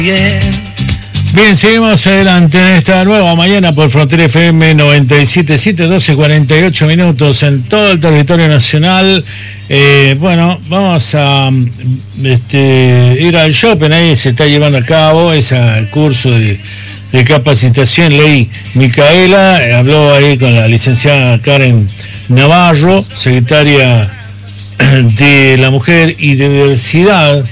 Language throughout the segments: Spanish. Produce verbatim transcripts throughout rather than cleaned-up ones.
Bien. Bien, seguimos adelante en esta nueva mañana por Frontera F M noventa y siete punto siete, doce cuarenta y ocho minutos en todo el territorio nacional. Eh, bueno, vamos a este, ir al shopping, ahí se está llevando a cabo ese curso de, de capacitación Ley Micaela. Eh, habló ahí con la licenciada Karen Navarro, secretaria de la Mujer y de Diversidad.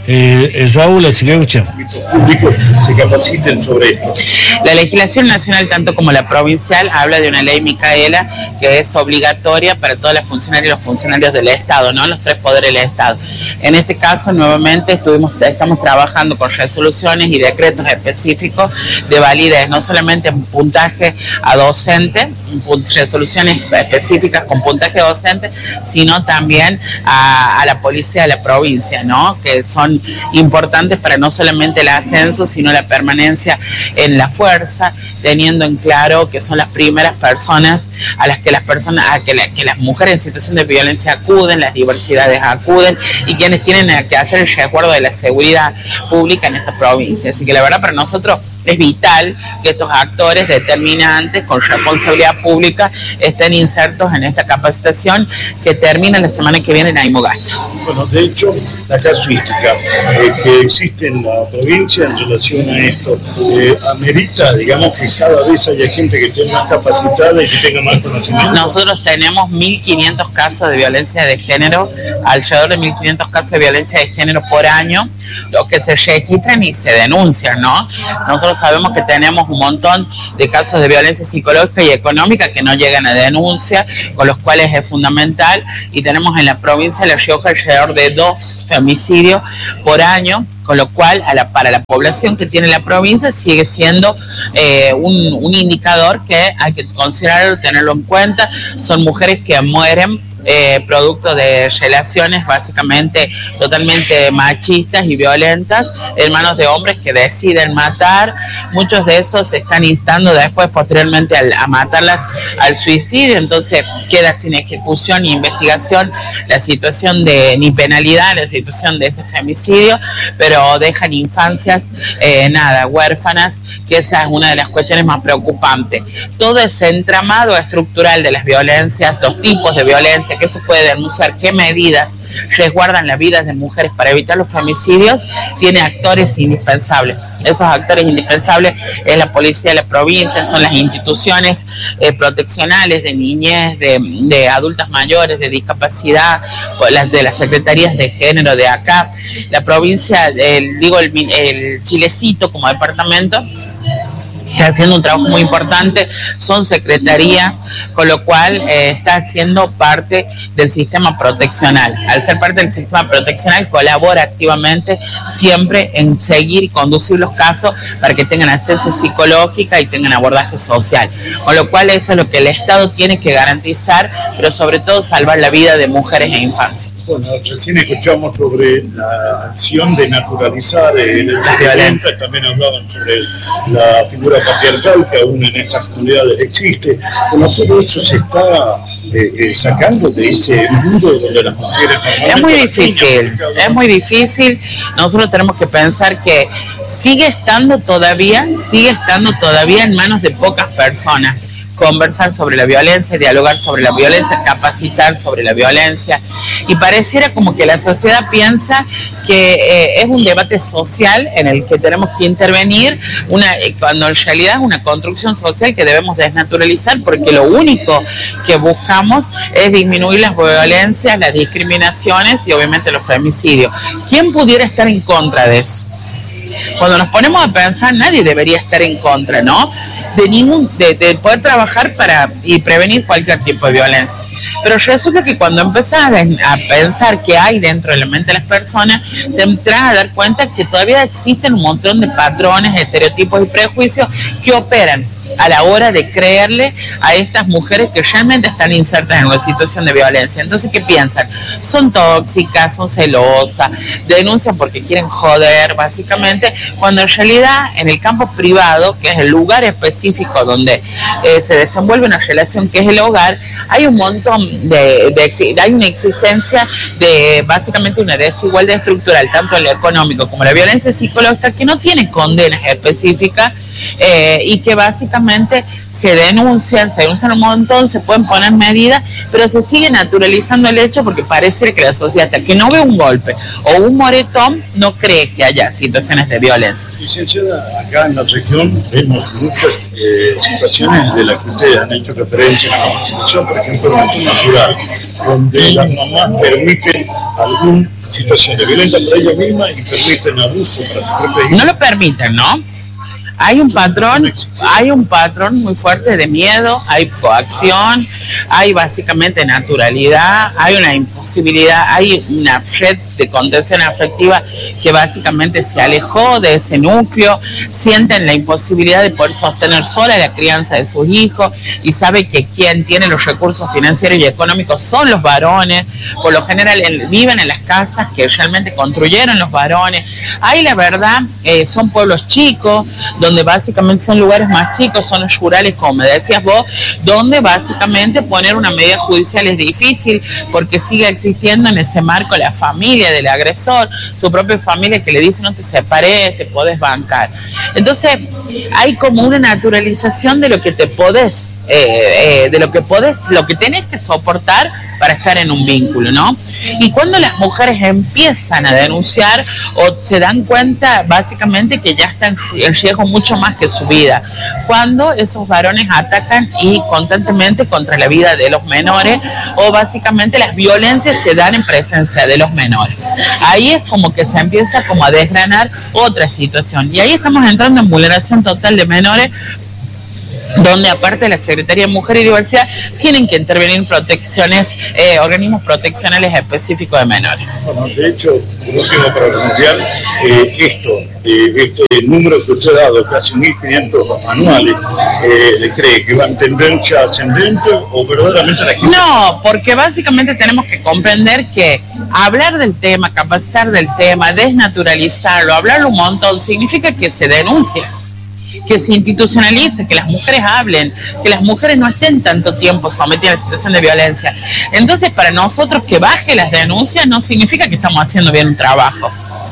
Eh, Raúl, así que escuchamos. Públicos se capaciten sobre esto. La legislación nacional, tanto como la provincial, habla de una ley Micaela que es obligatoria para todas las funcionarias y los funcionarios del Estado, ¿no? Los tres poderes del Estado. En este caso, nuevamente, estuvimos, estamos trabajando con resoluciones y decretos específicos de validez, no solamente en puntaje a docente, resoluciones específicas con puntaje docente, sino también a, a la policía de la provincia, ¿no? Que son importantes para no solamente el ascenso, sino la permanencia en la fuerza, teniendo en claro que son las primeras personas a las que las personas, a que, la, que las mujeres en situación de violencia acuden, las diversidades acuden, y quienes tienen que hacer el resguardo de la seguridad pública en esta provincia. Así que la verdad para nosotros es vital que estos actores determinantes con responsabilidad pública estén insertos en esta capacitación que termina la semana que viene en Aymogasta. Bueno, de hecho, la casuística eh, que existe en la provincia en relación a esto eh, amerita, digamos, que cada vez haya gente que esté más capacitada y que tenga más conocimiento. Nosotros tenemos mil quinientos casos de violencia de género, alrededor de mil quinientos casos de violencia de género por año, los que se registran y se denuncian, ¿no? Nosotros sabemos que tenemos un montón de casos de violencia psicológica y económica que no llegan a denuncia, con los cuales es fundamental, y tenemos en la provincia de La Rioja alrededor de dos femicidios por año, con lo cual a la, para la población que tiene la provincia sigue siendo eh, un, un indicador que hay que considerarlo, tenerlo en cuenta. Son mujeres que mueren Eh, producto de relaciones básicamente totalmente machistas y violentas en manos de hombres que deciden matar. Muchos de esos se están instando después posteriormente al, a matarlas al suicidio, entonces queda sin ejecución ni investigación la situación de ni penalidad, la situación de ese femicidio, pero dejan infancias eh, nada, huérfanas, que esa es una de las cuestiones más preocupantes. Todo ese entramado estructural de las violencias, los tipos de violencia, qué se puede denunciar, qué medidas resguardan las vidas de mujeres para evitar los femicidios, tiene actores indispensables. Esos actores indispensables es la policía de la provincia, son las instituciones eh, proteccionales de niñez, de, de adultas mayores, de discapacidad, las de las secretarías de género de acá. La provincia, el, digo el, el Chilecito como departamento, está haciendo un trabajo muy importante, son secretaría, con lo cual eh, está siendo parte del sistema proteccional. Al ser parte del sistema proteccional, colabora activamente siempre en seguir y conducir los casos para que tengan asistencia psicológica y tengan abordaje social. Con lo cual eso es lo que el Estado tiene que garantizar, pero sobre todo salvar la vida de mujeres e infancias. Bueno, recién escuchamos sobre la acción de naturalizar eh, la violencia, también hablaban sobre la figura patriarcal que aún en estas comunidades existe. Bueno, todo eso se está eh, eh, sacando de ese mundo donde las mujeres... Es muy difícil, es muy difícil. Nosotros tenemos que pensar que sigue estando todavía, sigue estando todavía en manos de pocas personas. Conversar sobre la violencia, dialogar sobre la violencia, capacitar sobre la violencia, y pareciera como que la sociedad piensa que eh, es un debate social en el que tenemos que intervenir, una, cuando en realidad es una construcción social que debemos desnaturalizar, porque lo único que buscamos es disminuir las violencias, las discriminaciones y obviamente los femicidios. ¿Quién pudiera estar en contra de eso? Cuando nos ponemos a pensar, nadie debería estar en contra, ¿no? De ningún, de, de poder trabajar para y prevenir cualquier tipo de violencia. Pero resulta que cuando empezás a pensar qué hay dentro de la mente de las personas, te entras a dar cuenta que todavía existen un montón de patrones, estereotipos y prejuicios que operan a la hora de creerle a estas mujeres que realmente están insertas en una situación de violencia. Entonces, ¿qué piensan? Son tóxicas, son celosas, denuncian porque quieren joder, básicamente, cuando en realidad en el campo privado, que es el lugar específico donde eh, se desenvuelve una relación que es el hogar, hay un montón de, de hay una existencia de básicamente una desigualdad estructural, tanto en lo económico como la violencia psicológica, que no tiene condenas específicas. Eh, y que básicamente se denuncian, se denuncian un montón, se pueden poner medidas, pero se sigue naturalizando el hecho porque parece que la sociedad, hasta que no ve un golpe o un moretón, no cree que haya situaciones de violencia. Licenciada, acá en la región vemos muchas eh, situaciones de las que ustedes han hecho referencia en la Constitución, por ejemplo, en la zona rural, donde las mamás permiten alguna situación de violencia para ellas mismas y permiten abuso para sus propias hijas. No lo permiten, ¿no? Hay un patrón, hay un patrón muy fuerte de miedo, hay coacción, hay básicamente naturalidad, hay una imposibilidad, hay una red de contención afectiva que básicamente se alejó de ese núcleo, sienten la imposibilidad de poder sostener sola la crianza de sus hijos y sabe que quien tiene los recursos financieros y económicos son los varones, por lo general en, viven en las casas que realmente construyeron los varones. Ahí la verdad eh, son pueblos chicos, donde básicamente son lugares más chicos, zonas rurales, como me decías vos, donde básicamente poner una medida judicial es difícil porque sigue existiendo en ese marco la familia del agresor, su propia familia que le dice no te separes, te podés bancar. Entonces hay como una naturalización de lo que te podés, eh, eh, de lo que podés, lo que tenés que soportar para estar en un vínculo, ¿no? Y cuando las mujeres empiezan a denunciar o se dan cuenta básicamente que ya están en riesgo mucho más que su vida, cuando esos varones atacan y constantemente contra la vida de los menores o básicamente las violencias se dan en presencia de los menores. Ahí es como que se empieza como a desgranar otra situación y ahí estamos entrando en vulneración total de menores, donde aparte de la Secretaría de Mujer y Diversidad tienen que intervenir protecciones, eh, organismos proteccionales específicos de menores. Bueno, de hecho, por último para redondear, eh, esto, eh, este número que usted ha dado, casi mil quinientos anuales, eh, ¿cree que va en tendencia ascendente o verdaderamente la gente? No, porque básicamente tenemos que comprender que hablar del tema, capacitar del tema, desnaturalizarlo, hablarlo un montón, significa que se denuncia, que se institucionalice, que las mujeres hablen, que las mujeres no estén tanto tiempo sometidas a la situación de violencia. Entonces, para nosotros que baje las denuncias no significa que estamos haciendo bien un trabajo.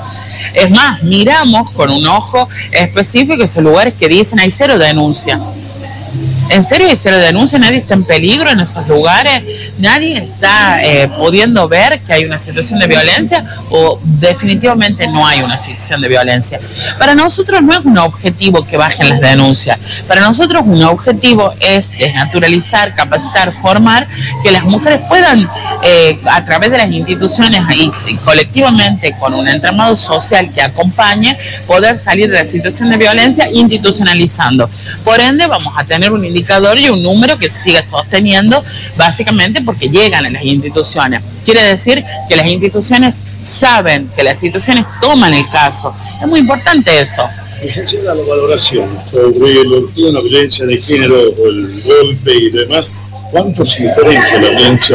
Es más, miramos con un ojo específico esos lugares que dicen hay cero denuncia. ¿En serio hay cero denuncia? ¿Nadie está en peligro en esos lugares? ¿Nadie está eh, pudiendo ver que hay una situación de violencia? ¿O definitivamente no hay una situación de violencia? Para nosotros no es un objetivo que bajen las denuncias. Para nosotros un objetivo es desnaturalizar, capacitar, formar, que las mujeres puedan, eh, a través de las instituciones y, y colectivamente con un entramado social que acompañe, poder salir de la situación de violencia institucionalizando. Por ende, vamos a tener un indicador y un número que se siga sosteniendo básicamente porque llegan a las instituciones. Quiere decir que las instituciones saben que las situaciones toman el caso. Es muy importante eso. Licenciada, la valoración sobre lo que es una violencia de género o el golpe y demás, ¿cuánto se diferencia la violencia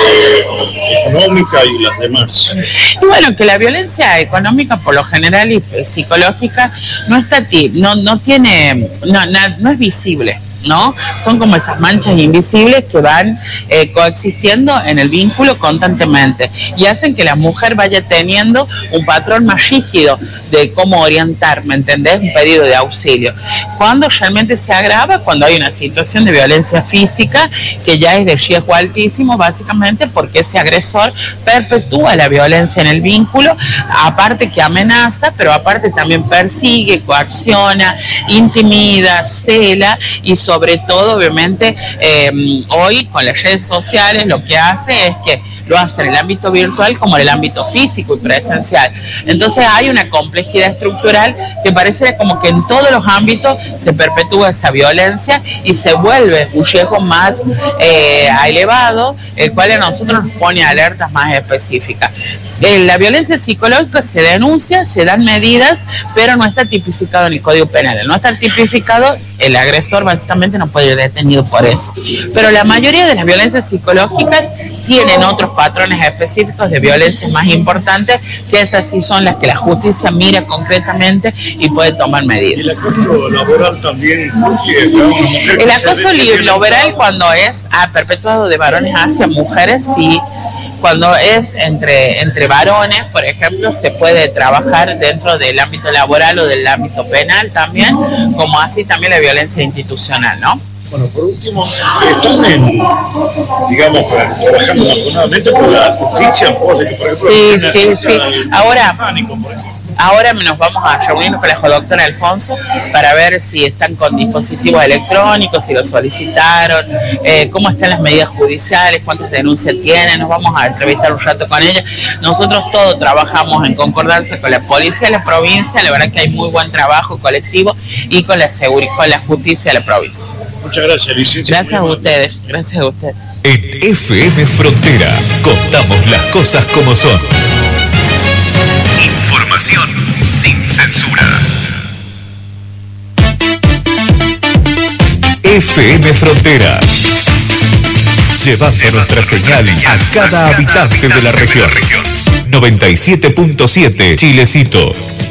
eh, económica y las demás? Y bueno, que la violencia económica por lo general y psicológica no está no, no tiene, no, no, no es visible, ¿no? Son como esas manchas invisibles que van eh, coexistiendo en el vínculo constantemente y hacen que la mujer vaya teniendo un patrón más rígido de cómo orientar, ¿me entendés? Un pedido de auxilio. Cuando realmente se agrava, cuando hay una situación de violencia física que ya es de riesgo altísimo, básicamente porque ese agresor perpetúa la violencia en el vínculo, aparte que amenaza, pero aparte también persigue, coacciona, intimida, cela y sobre todo, obviamente, eh, hoy con las redes sociales lo que hace es que lo hace en el ámbito virtual como en el ámbito físico y presencial. Entonces hay una complejidad estructural que parece como que en todos los ámbitos se perpetúa esa violencia y se vuelve un riesgo más eh, elevado, el cual a nosotros nos pone alertas más específicas. Eh, la violencia psicológica se denuncia, se dan medidas, pero no está tipificado en el Código Penal. Al no estar tipificado, el agresor básicamente no puede ir detenido por eso. Pero la mayoría de las violencias psicológicas tienen otros patrones específicos de violencias más importantes, que esas sí son las que la justicia mira concretamente y puede tomar medidas. ¿Y el acoso laboral también? El acoso laboral, cuando es ah, perpetuado de varones hacia mujeres, sí. Cuando es entre, entre varones, por ejemplo, se puede trabajar dentro del ámbito laboral o del ámbito penal también, como así también la violencia institucional, ¿no? Bueno, por último, están en, digamos, trabajando afortunadamente con la justicia, por ejemplo, sí, sí, sí. Ahora, pánico, por ejemplo. Ahora nos vamos a reunir con la doctora Alfonso para ver si están con dispositivos electrónicos, si lo solicitaron, eh, cómo están las medidas judiciales, cuántas denuncias tienen. Nos vamos a entrevistar un rato con ella. Nosotros todos trabajamos en concordancia con la policía de la provincia, la verdad que hay muy buen trabajo colectivo, y con la seguridad, con la justicia de la provincia. Muchas gracias, licencia. Gracias a ustedes, gracias a ustedes. En F M Frontera contamos las cosas como son. Información sin censura. F M Frontera, llevando nuestra señal a cada habitante de la región. noventa y siete punto siete Chilecito.